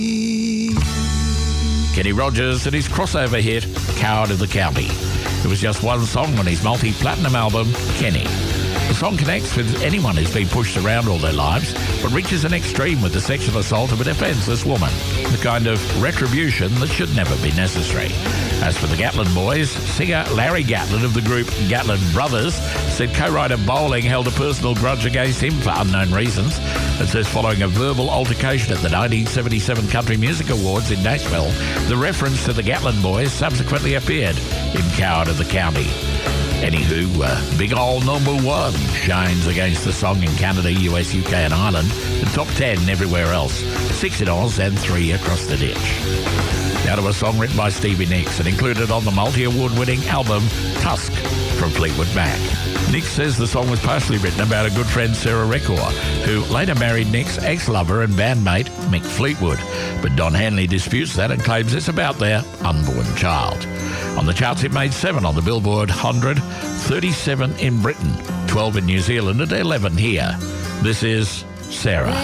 Kenny Rogers and his crossover hit, Coward of the County. It was just one song on his multi-platinum album, Kenny. The song connects with anyone who's been pushed around all their lives, but reaches an extreme with the sexual assault of a defenceless woman, the kind of retribution that should never be necessary. As for the Gatlin Boys, singer Larry Gatlin of the group Gatlin Brothers said co-writer Bowling held a personal grudge against him for unknown reasons, and says following a verbal altercation at the 1977 Country Music Awards in Nashville, the reference to the Gatlin Boys subsequently appeared in Coward of the County. Anywho, big ol' number one shines against the song in Canada, US, UK and Ireland, and top 10 everywhere else, 6 in Oz and 3 across the ditch. Now to a song written by Stevie Nicks and included on the multi-award-winning album Tusk from Fleetwood Mac. Nicks says the song was partially written about a good friend, Sarah Record, who later married Nick's ex-lover and bandmate, Mick Fleetwood. But Don Henley disputes that and claims it's about their unborn child. On the charts, it made 7 on the Billboard 100, 37 in Britain, 12 in New Zealand and 11 here. This is Sarah.